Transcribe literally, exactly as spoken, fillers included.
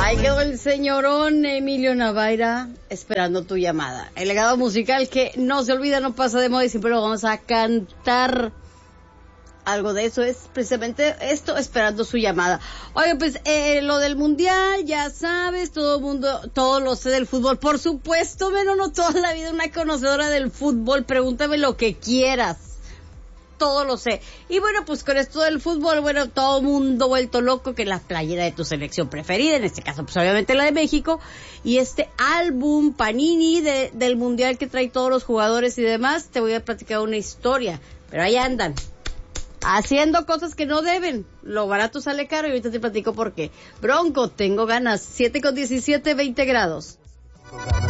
Ahí quedó el señorón Emilio Navaira esperando tu llamada. El legado musical que no se olvida, no pasa de moda y siempre lo vamos a cantar. Algo de eso es precisamente esto, esperando su llamada. Oye, pues eh, lo del mundial, ya sabes, todo el mundo, todo lo sé del fútbol. Por supuesto, pero no toda la vida una conocedora del fútbol. Pregúntame lo que quieras. Todo lo sé. Y bueno, pues con esto del fútbol, bueno, todo mundo vuelto loco, que la playera de tu selección preferida, en este caso, pues obviamente la de México, y este álbum Panini de, del mundial que trae todos los jugadores y demás. Te voy a platicar una historia, pero ahí andan haciendo cosas que no deben. Lo barato sale caro y ahorita te platico por qué. Bronco, tengo ganas. siete con diecisiete, veinte grados.